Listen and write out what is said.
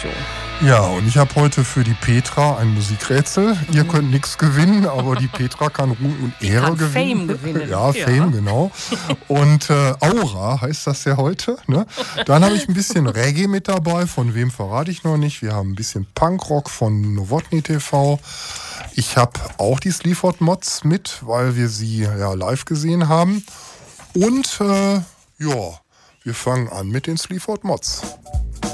Show. Ja, und ich habe heute für die Petra ein Musikrätsel. Ihr könnt nichts gewinnen, aber die Petra kann Ruhm und Ehre gewinnen. Fame gewinnen. Ja, Fame, genau. Und Aura heißt das ja heute. Ne? Dann habe ich ein bisschen Reggae mit dabei. Von wem verrate ich noch nicht. Wir haben ein bisschen Punkrock von Novotny TV. Ich habe auch die Sleaford Mods mit, weil wir sie ja live gesehen haben. Und wir fangen an mit den Sleaford Mods.